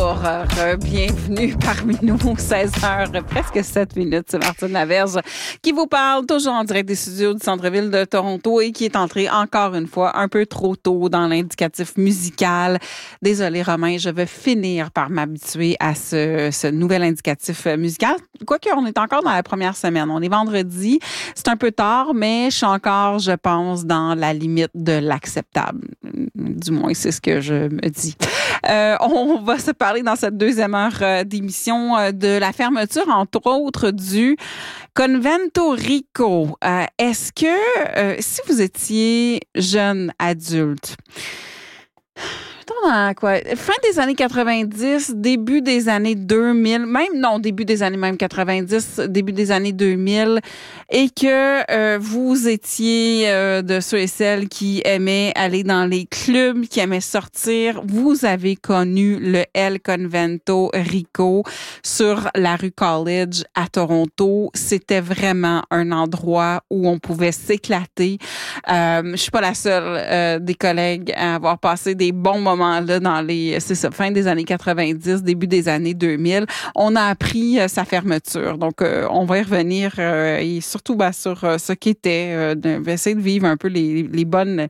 Bienvenue parmi nous, 16h, presque 7 minutes. C'est Martine Laverge qui vous parle, toujours en direct des studios du centre-ville de Toronto et qui est entré encore une fois un peu trop tôt dans l'indicatif musical. Désolé Romain, je vais finir par m'habituer à ce nouvel indicatif musical. Quoique, on est encore dans la première semaine. On est vendredi, c'est un peu tard, mais je suis encore, je pense, dans la limite de l'acceptable. Du moins, c'est ce que je me dis. On va se parler dans cette deuxième heure d'émission de la fermeture, entre autres, du Convento Rico. Est-ce que, si vous étiez jeune adulte, dans quoi? Fin des années 90, début des années 2000, début des années même 90, début des années 2000, et que vous étiez de ceux et celles qui aimaient aller dans les clubs, qui aimaient sortir, vous avez connu le El Convento Rico sur la rue College à Toronto. C'était vraiment un endroit où on pouvait s'éclater. Je suis pas la seule des collègues à avoir passé des bons moments là dans fin des années 90, début des années 2000. On a appris sa fermeture. Donc, on va y revenir et surtout sur ce qu'était, essayer de vivre un peu les bonnes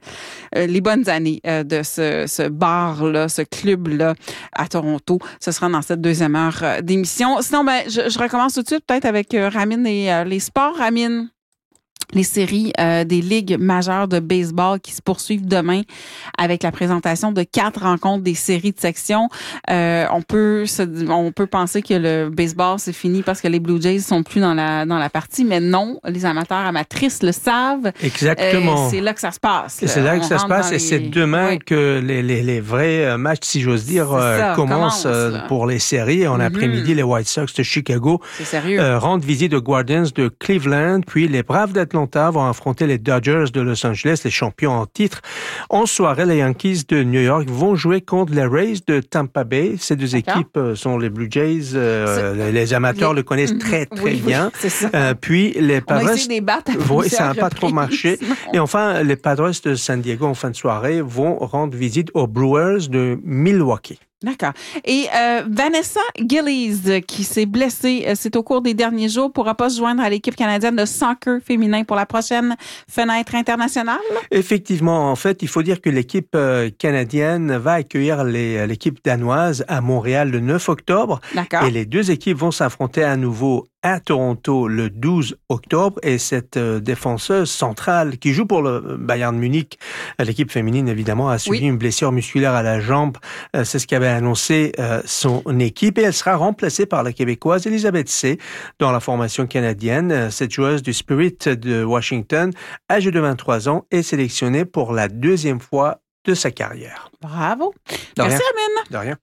années de ce bar-là, ce club-là à Toronto. Ce sera dans cette deuxième heure d'émission. Sinon, je recommence tout de suite peut-être avec Ramine et les sports. Ramine, les séries des ligues majeures de baseball qui se poursuivent demain avec la présentation de 4 rencontres des séries de section. On peut penser que le baseball c'est fini parce que les Blue Jays sont plus dans la partie, mais non, les amateurs amatrices le savent. Exactement. C'est là que ça se passe. C'est là que ça se passe et c'est demain que les vrais matchs, si j'ose dire, commencent pour les séries. En après-midi, les White Sox de Chicago rendent visite aux Guardians de Cleveland, puis les Braves d'Atlanta vont affronter les Dodgers de Los Angeles, les champions en titre. En soirée, les Yankees de New York vont jouer contre les Rays de Tampa Bay. Ces deux équipes sont les Blue Jays. Les amateurs le connaissent très bien. C'est ça. Puis les Padres... On a essayé de les battre ça n'a pas trop marché. Et enfin, les Padres de San Diego, en fin de soirée, vont rendre visite aux Brewers de Milwaukee. D'accord. Et Vanessa Gillies, qui s'est blessée, c'est au cours des derniers jours, pourra pas se joindre à l'équipe canadienne de soccer féminin pour la prochaine fenêtre internationale? Effectivement, en fait, il faut dire que l'équipe canadienne va accueillir l'équipe danoise à Montréal le 9 octobre. D'accord. Et les deux équipes vont s'affronter à nouveau à Toronto le 12 octobre. Et cette défenseuse centrale qui joue pour le Bayern Munich, l'équipe féminine évidemment, a subi une blessure musculaire à la jambe. C'est ce qu'avait annoncé son équipe. Et elle sera remplacée par la Québécoise Elisabeth C. dans la formation canadienne. Cette joueuse du Spirit de Washington, âgée de 23 ans, est sélectionnée pour la deuxième fois de sa carrière. Bravo. Merci, Amine. De rien.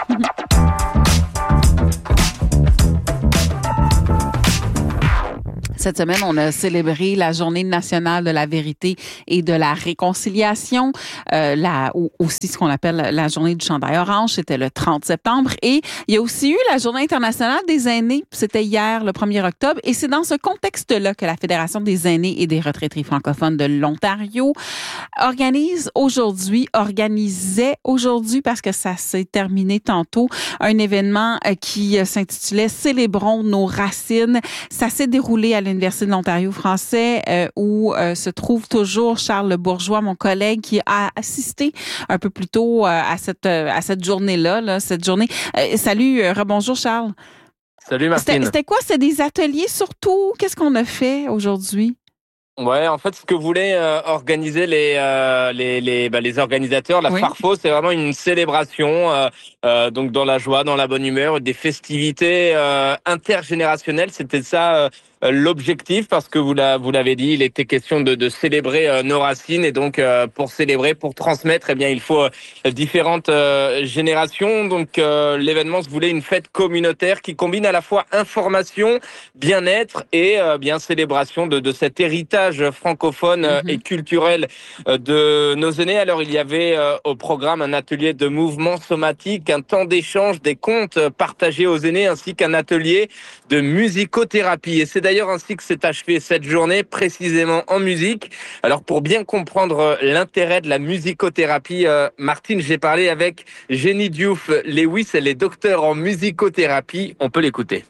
Cette semaine, on a célébré la Journée nationale de la vérité et de la réconciliation, aussi ce qu'on appelle la Journée du chandail orange, c'était le 30 septembre. Et il y a aussi eu la Journée internationale des aînés, c'était hier, le 1er octobre. Et c'est dans ce contexte-là que la Fédération des aînés et des retraités francophones de l'Ontario organisait aujourd'hui, parce que ça s'est terminé tantôt, un événement qui s'intitulait « Célébrons nos racines ». Ça s'est déroulé à l'Université de l'Ontario français où se trouve toujours Charles Le Bourgeois, mon collègue, qui a assisté un peu plus tôt à cette journée-là. Cette journée. Salut, rebonjour Charles. Salut Martine. C'était quoi? C'était des ateliers surtout? Qu'est-ce qu'on a fait aujourd'hui? Ouais, en fait, ce que voulaient organiser les organisateurs, la Farfo, c'est vraiment une célébration, donc dans la joie, dans la bonne humeur, des festivités intergénérationnelles. C'était ça l'objectif, parce que vous l'avez dit, il était question de célébrer nos racines, et donc pour célébrer, pour transmettre, eh bien il faut différentes générations. Donc l'événement se voulait une fête communautaire qui combine à la fois information, bien-être et bien célébration de cet héritage francophone et culturel de nos aînés. Alors il y avait au programme un atelier de mouvement somatique, un temps d'échange, des contes partagés aux aînés, ainsi qu'un atelier de musicothérapie. Et c'est d'ailleurs d'ailleurs ainsi que s'est achevée cette journée, précisément en musique. Alors pour bien comprendre l'intérêt de la musicothérapie, Martine, j'ai parlé avec Jenny Diouf-Lewis, elle est docteure en musicothérapie. On peut l'écouter.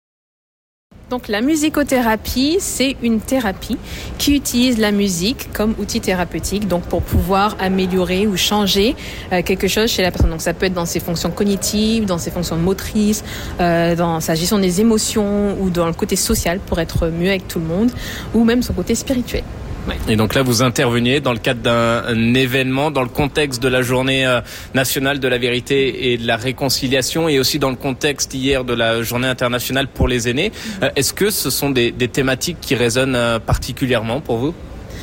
Donc la musicothérapie, c'est une thérapie qui utilise la musique comme outil thérapeutique, donc pour pouvoir améliorer ou changer quelque chose chez la personne. Donc ça peut être dans ses fonctions cognitives, dans ses fonctions motrices, dans sa gestion des émotions ou dans le côté social pour être mieux avec tout le monde, ou même son côté spirituel. Ouais. Et donc là, vous interveniez dans le cadre d'un événement, dans le contexte de la journée nationale de la vérité et de la réconciliation, et aussi dans le contexte hier de la journée internationale pour les aînés. Est-ce que ce sont des thématiques qui résonnent particulièrement pour vous ?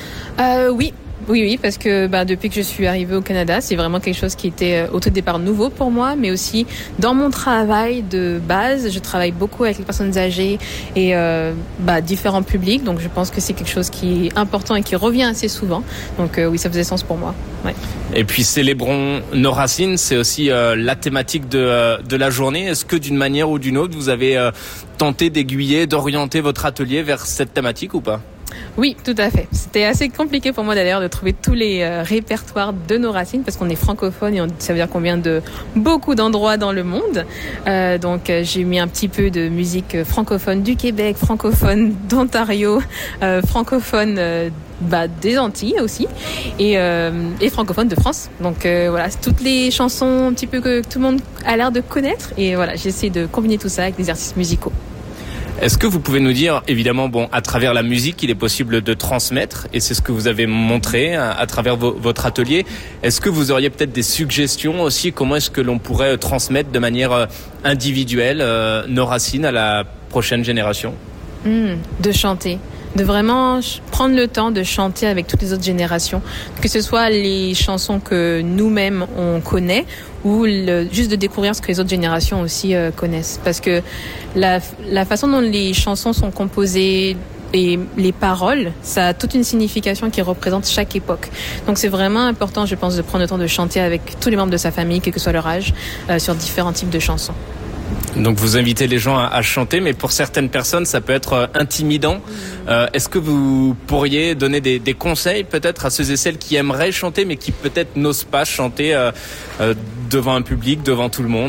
Oui, parce que depuis que je suis arrivée au Canada, c'est vraiment quelque chose qui était au tout départ nouveau pour moi, mais aussi dans mon travail de base, je travaille beaucoup avec les personnes âgées et différents publics, donc je pense que c'est quelque chose qui est important et qui revient assez souvent. Donc oui, ça faisait sens pour moi. Ouais. Et puis célébrons nos racines, c'est aussi la thématique de la journée. Est-ce que d'une manière ou d'une autre, vous avez tenté d'aiguiller, d'orienter votre atelier vers cette thématique ou pas ? Oui, tout à fait. C'était assez compliqué pour moi d'ailleurs de trouver tous les répertoires de nos racines parce qu'on est francophone et ça veut dire qu'on vient de beaucoup d'endroits dans le monde. Donc j'ai mis un petit peu de musique francophone du Québec, francophone d'Ontario, francophone des Antilles aussi et francophone de France. Donc voilà, c'est toutes les chansons un petit peu que tout le monde a l'air de connaître et voilà, j'essaie de combiner tout ça avec des exercices musicaux. Est-ce que vous pouvez nous dire, évidemment, à travers la musique, il est possible de transmettre, et c'est ce que vous avez montré à travers votre atelier. Est-ce que vous auriez peut-être des suggestions aussi, comment est-ce que l'on pourrait transmettre de manière individuelle nos racines à la prochaine génération ? De chanter. De vraiment prendre le temps de chanter avec toutes les autres générations, que ce soit les chansons que nous-mêmes on connaît ou juste de découvrir ce que les autres générations aussi connaissent. Parce que la façon dont les chansons sont composées et les paroles, ça a toute une signification qui représente chaque époque. Donc c'est vraiment important, je pense, de prendre le temps de chanter avec tous les membres de sa famille, quel que soit leur âge, sur différents types de chansons. Donc vous invitez les gens à chanter, mais pour certaines personnes, ça peut être intimidant. Est-ce que vous pourriez donner des conseils peut-être à ceux et celles qui aimeraient chanter, mais qui peut-être n'osent pas chanter devant un public, devant tout le monde ?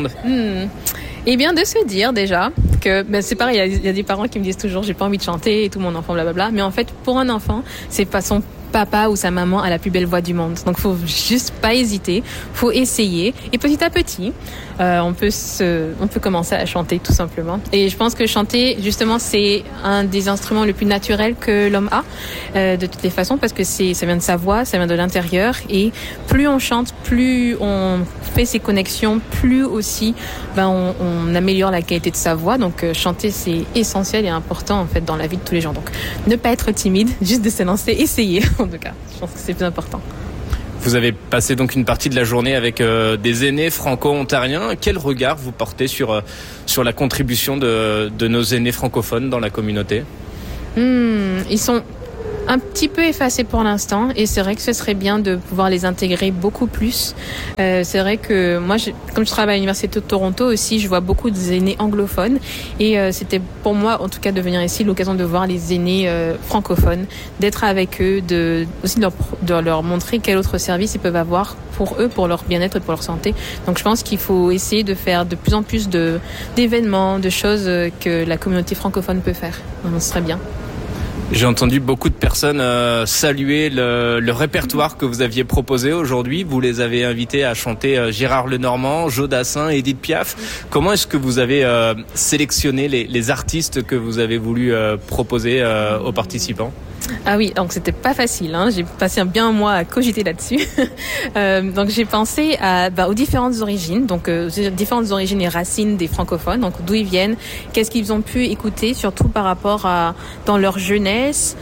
Eh bien, de se dire déjà que c'est pareil, il y a des parents qui me disent toujours j'ai pas envie de chanter et tout mon enfant blablabla, mais en fait pour un enfant, c'est pas son papa ou sa maman a la plus belle voix du monde. Donc faut juste pas hésiter, faut essayer et petit à petit on peut commencer à chanter tout simplement. Et je pense que chanter justement c'est un des instruments les plus naturels que l'homme a de toutes les façons parce que ça vient de sa voix, ça vient de l'intérieur et plus on chante, plus on fait ses connexions, plus aussi on améliore la qualité de sa voix. Donc chanter c'est essentiel et important en fait dans la vie de tous les gens. Donc ne pas être timide, juste de se lancer, essayer. En tout cas, je pense que c'est plus important. Vous avez passé donc une partie de la journée avec des aînés franco-ontariens. Quel regard vous portez sur la contribution de nos aînés francophones dans la communauté ? Ils sont un petit peu effacés pour l'instant et c'est vrai que ce serait bien de pouvoir les intégrer beaucoup plus. C'est vrai que moi, comme je travaille à l'Université de Toronto aussi, je vois beaucoup d'aînés anglophones et c'était pour moi, en tout cas, de venir ici l'occasion de voir les aînés francophones, d'être avec eux, de leur montrer quel autre service ils peuvent avoir pour eux, pour leur bien-être et pour leur santé. Donc je pense qu'il faut essayer de faire de plus en plus d'événements, de choses que la communauté francophone peut faire. Donc, ce serait bien. J'ai entendu beaucoup de personnes saluer le répertoire que vous aviez proposé aujourd'hui. Vous les avez invités à chanter Gérard Lenormand, Joe Dassin, Édith Piaf. Comment est-ce que vous avez sélectionné les artistes que vous avez voulu proposer aux participants ? Ah oui, donc c'était pas facile, hein. J'ai passé bien un mois à cogiter là-dessus. Donc j'ai pensé aux différentes origines, donc différentes origines et racines des francophones, donc d'où ils viennent, qu'est-ce qu'ils ont pu écouter, surtout par rapport à dans leur jeunesse.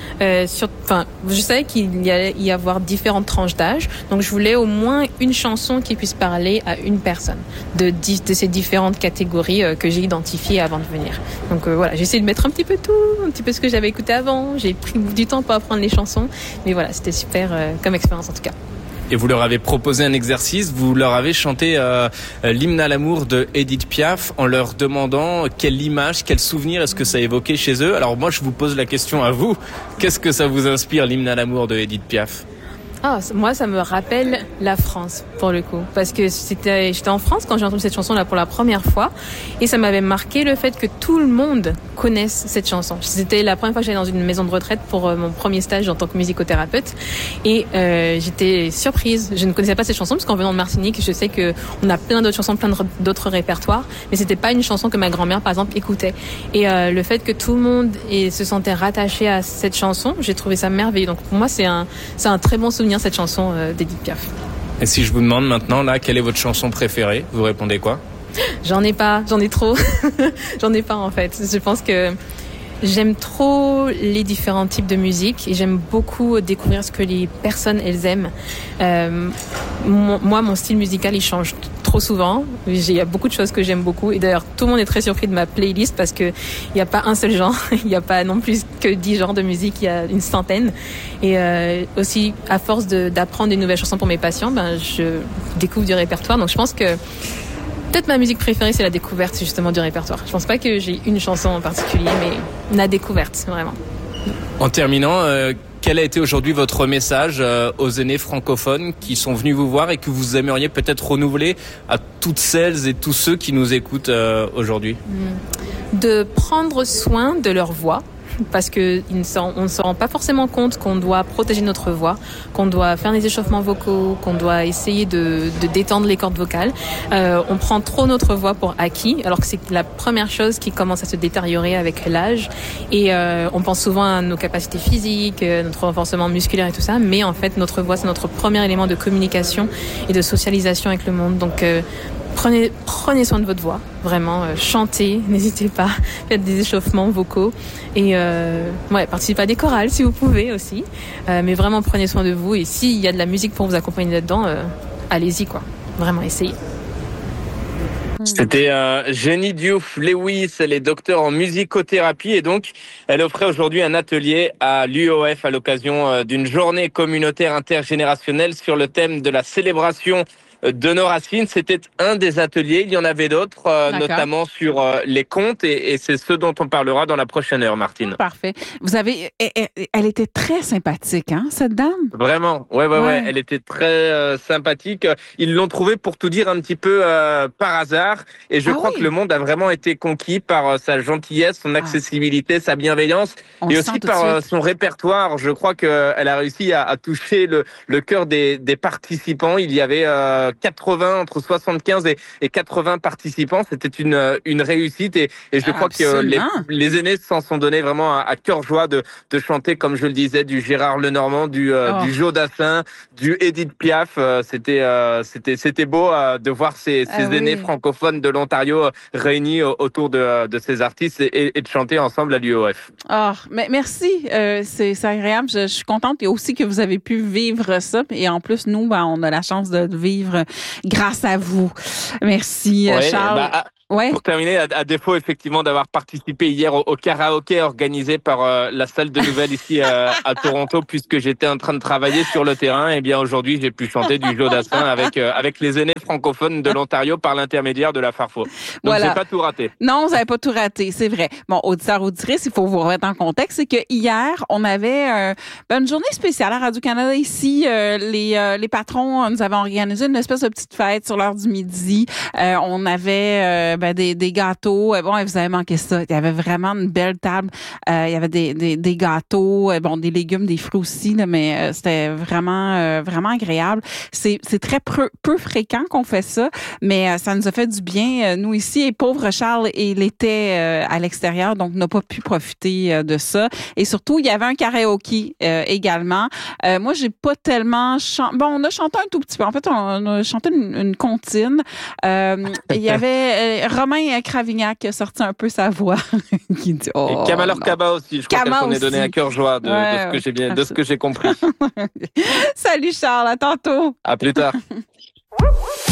Je savais qu'il allait y avoir différentes tranches d'âge, donc je voulais au moins une chanson qui puisse parler à une personne de ces différentes catégories que j'ai identifiées avant de venir. Donc voilà, j'ai essayé de mettre un petit peu tout, un petit peu ce que j'avais écouté avant. J'ai pris du temps pour apprendre les chansons, mais voilà, c'était super comme expérience en tout cas. et vous leur avez proposé un exercice. Vous leur avez chanté l'hymne à l'amour de Édith Piaf en leur demandant quelle image, quel souvenir est-ce que ça évoquait chez eux. Alors moi, je vous pose la question à vous. Qu'est-ce que ça vous inspire, l'hymne à l'amour de Édith Piaf ? Moi, ça me rappelle la France, pour le coup. Parce que j'étais en France quand j'ai entendu cette chanson-là pour la première fois. Et ça m'avait marqué le fait que tout le monde connaisse cette chanson. C'était la première fois que j'allais dans une maison de retraite pour mon premier stage en tant que musicothérapeute. Et j'étais surprise. Je ne connaissais pas cette chanson, parce qu'en venant de Martinique, je sais qu'on a plein d'autres chansons, plein d'autres répertoires. Mais c'était pas une chanson que ma grand-mère, par exemple, écoutait. Et le fait que tout le monde se sentait rattaché à cette chanson, j'ai trouvé ça merveilleux. Donc pour moi, c'est un très bon souvenir, cette chanson d'Édith Piaf. Et si je vous demande maintenant, là, quelle est votre chanson préférée, vous répondez quoi ? J'en ai pas, j'en ai trop. J'en ai pas, en fait. Je pense que j'aime trop les différents types de musique et j'aime beaucoup découvrir ce que les personnes, elles aiment. Moi, mon style musical, il change trop souvent. Il y a beaucoup de choses que j'aime beaucoup. Et d'ailleurs, tout le monde est très surpris de ma playlist parce que il n'y a pas un seul genre. Il n'y a pas non plus que 10 genres de musique. Il y a une centaine. Et aussi, à force d'apprendre des nouvelles chansons pour mes patients, je découvre du répertoire. Donc, je pense que peut-être ma musique préférée, c'est la découverte justement du répertoire. Je pense pas que j'ai une chanson en particulier, mais la découverte, vraiment. En terminant, quel a été aujourd'hui votre message aux aînés francophones qui sont venus vous voir et que vous aimeriez peut-être renouveler à toutes celles et tous ceux qui nous écoutent aujourd'hui ? De prendre soin de leur voix. Parce que on ne se rend pas forcément compte qu'on doit protéger notre voix, qu'on doit faire des échauffements vocaux, qu'on doit essayer de détendre les cordes vocales. On prend trop notre voix pour acquis, alors que c'est la première chose qui commence à se détériorer avec l'âge. Et on pense souvent à nos capacités physiques, notre renforcement musculaire et tout ça, mais en fait notre voix, c'est notre premier élément de communication et de socialisation avec le monde. Donc prenez soin de votre voix, vraiment, chantez, n'hésitez pas, faites des échauffements vocaux et participez à des chorales si vous pouvez aussi, mais vraiment prenez soin de vous et s'il y a de la musique pour vous accompagner là-dedans, allez-y quoi, vraiment essayez. C'était Jenny Diouf-Lewis, elle est docteure en musicothérapie et donc elle offrait aujourd'hui un atelier à l'UOF à l'occasion d'une journée communautaire intergénérationnelle sur le thème de la célébration de nos racines. C'était un des ateliers, il y en avait d'autres, notamment sur les contes et c'est ce dont on parlera dans la prochaine heure, Martine. Parfait. Elle était très sympathique, hein, cette dame? Vraiment, ouais. Elle était très sympathique. Ils l'ont trouvée, pour tout dire, un petit peu par hasard et je crois que le monde a vraiment été conquis par sa gentillesse, son accessibilité, sa bienveillance et aussi par son répertoire. Je crois qu'elle a réussi à toucher le cœur des participants. Il y avait 80, entre 75 et 80 participants. C'était une réussite et je crois que les aînés s'en sont donnés vraiment à cœur joie de chanter, comme je le disais, du Gérard Lenormand, du Joe Dassin, du Édith Piaf. C'était beau de voir ces aînés francophones de l'Ontario réunis autour de ces artistes et de chanter ensemble à l'UOF. Mais merci, c'est agréable. Je suis contente et aussi que vous avez pu vivre ça. Et en plus, nous, on a la chance de vivre grâce à vous. Merci, Charles. Pour terminer, à défaut effectivement d'avoir participé hier au karaoké organisé par la salle de nouvelles ici à Toronto, puisque j'étais en train de travailler sur le terrain, et bien aujourd'hui j'ai pu chanter du Joe Dassin avec les aînés francophones de l'Ontario par l'intermédiaire de la Farfo. Donc j'ai pas tout raté. Non, vous n'avez pas tout raté, c'est vrai. Bon, auditeurs, auditrices, il faut vous remettre en contexte, c'est que hier on avait une journée spéciale à Radio-Canada ici. Les patrons nous avaient organisé une espèce de petite fête sur l'heure du midi. On avait des gâteaux. Vous avez manqué ça. Il y avait vraiment une belle table. Il y avait des gâteaux, des légumes, des fruits aussi, là, mais c'était vraiment vraiment agréable. C'est très peu fréquent qu'on fait ça, mais ça nous a fait du bien. Nous ici, et pauvre Charles, il était à l'extérieur, donc n'a pas pu profiter de ça. Et surtout, il y avait un karaoké également. Moi, j'ai pas tellement on a chanté un tout petit peu. En fait, on a chanté une comptine. Il y avait Romain Cravignac qui a sorti un peu sa voix. Qui dit, et Kamala Kaba aussi. Je crois qu'elle s'en est donné à cœur joie de ce que j'ai compris. Salut Charles, à tantôt. À plus tard.